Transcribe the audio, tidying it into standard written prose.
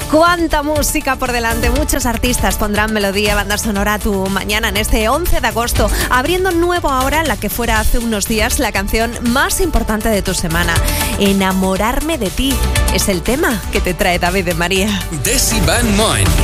Cuánta música por delante, muchos artistas pondrán melodía, banda sonora a tu mañana en este 11 de agosto, abriendo nuevo ahora la que fuera hace unos días la canción más importante de tu semana. Enamorarme de ti es el tema que te trae David de María. Desi Van Moen.